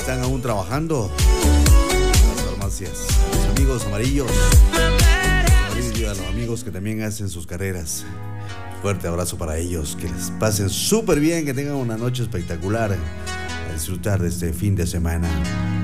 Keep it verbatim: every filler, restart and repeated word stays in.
están aún trabajando en las farmacias, a los amigos amarillos, y a los amigos que también hacen sus carreras. Fuerte abrazo para ellos, que les pasen súper bien, que tengan una noche espectacular, a disfrutar de este fin de semana.